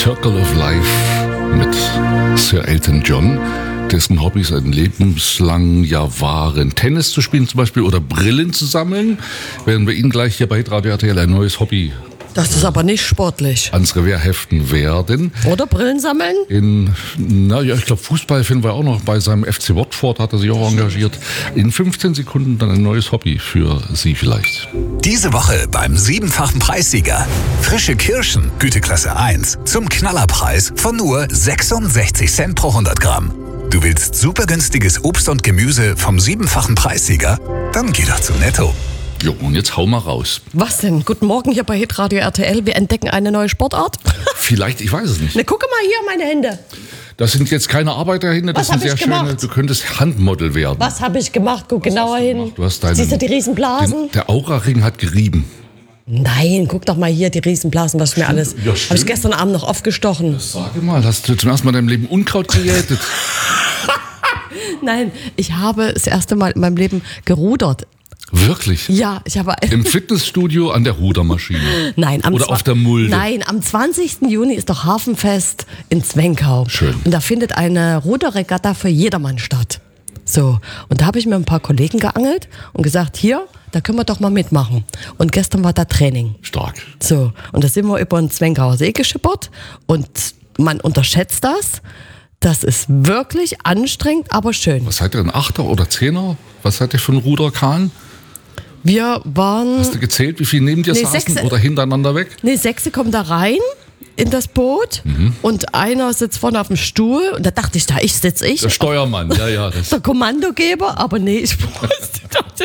Circle of Life mit Sir Elton John, dessen Hobbys ein lebenslang waren. Tennis zu spielen zum Beispiel oder Brillen zu sammeln, werden wir Ihnen gleich hier bei Hitradio RTL ein neues Hobby Das ist aber nicht sportlich. ans Revier heften werden. Oder Brillen sammeln? Ich glaube, Fußball finden wir auch noch. Bei seinem FC Watford hat er sich auch engagiert. In 15 Sekunden dann ein neues Hobby für Sie vielleicht. Diese Woche beim 7-fachen Preissieger. Frische Kirschen, Güteklasse 1, zum Knallerpreis von nur 66 Cent pro 100 Gramm. Du willst super günstiges Obst und Gemüse vom 7-fachen Preissieger? Dann geh doch zu Netto. Jo, und jetzt hau mal raus. Was denn? Guten Morgen hier bei Hitradio RTL. Wir entdecken eine neue Sportart. Vielleicht, ich weiß es nicht. Ne, gucke mal hier meine Hände. Das sind jetzt keine Arbeiterhände, das Was sind hab sehr ich schöne. gemacht? Du könntest Handmodel werden. Was habe ich gemacht? Guck genauer hin. Du hast deinen, Siehst du die Riesenblasen? Der Aura-Ring hat gerieben. Nein, guck doch mal hier, die Riesenblasen, was mir alles. Ja, Habe stimmt. ich gestern Abend noch aufgestochen. Sage mal, hast du zum ersten Mal in deinem Leben Unkraut gejätet? Nein, ich habe das erste Mal in meinem Leben gerudert. Wirklich? Ja, ich habe. Im Fitnessstudio an der Rudermaschine? Nein, Oder auf der Mulde? Nein, am 20. Juni ist doch Hafenfest in Zwenkau. Schön. Und da findet eine Ruderregatta für jedermann statt. So, und da habe ich mir ein paar Kollegen geangelt und gesagt, hier, da können wir doch mal mitmachen. Und gestern war da Training. Stark. So, und da sind wir über den Zwenkauer See geschippert und man unterschätzt das. Das ist wirklich anstrengend, aber schön. Was seid ihr, ein Achter oder Zehner? Was seid ihr für ein Ruderkahn? Wir waren. Hast du gezählt, wie viel neben dir Nee, saßen 6. oder hintereinander weg? Nee, 6 kommen da rein in das Boot und einer sitzt vorne auf dem Stuhl und da dachte ich, da sitze ich. Der Steuermann, ja. Der Kommandogeber, aber nee, ich wusste doch